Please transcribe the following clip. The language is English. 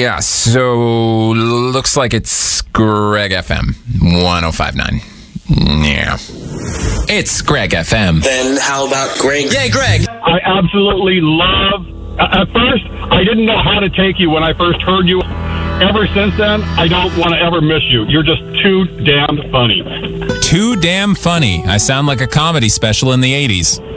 Yeah, so looks like it's Greg FM 105.9. Yeah. It's Greg FM. Then how about Greg? Yay, Greg! I absolutely love... At first, I didn't know how to take you when I first heard you. Ever since then, I don't want to ever miss you. You're just too damn funny. Too damn funny. I sound like a comedy special in the 80s.